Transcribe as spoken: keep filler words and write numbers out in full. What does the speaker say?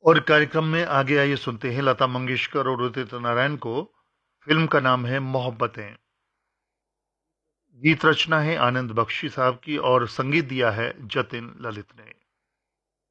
और कार्यक्रम में आगे आइए सुनते हैं लता मंगेशकर और उदित नारायण को। फिल्म का नाम है मोहब्बतें। गीत रचना है आनंद बख्शी साहब की और संगीत दिया है जतिन ललित ने।